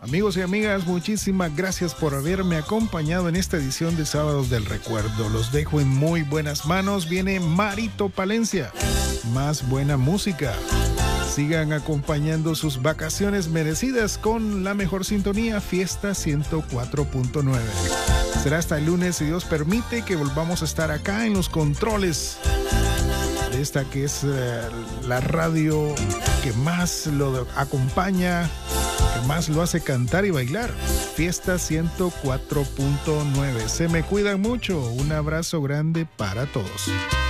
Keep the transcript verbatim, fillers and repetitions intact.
Amigos y amigas, muchísimas gracias por haberme acompañado en esta edición de Sábados del Recuerdo. Los dejo en muy buenas manos. Viene Marito Palencia. Más buena música. Sigan acompañando sus vacaciones merecidas con la mejor sintonía, Fiesta ciento cuatro punto nueve. Será hasta el lunes, si Dios permite, que volvamos a estar acá en los controles de esta que es eh, la radio que más lo acompaña, que más lo hace cantar y bailar. Fiesta ciento cuatro punto nueve. Se me cuidan mucho. Un abrazo grande para todos.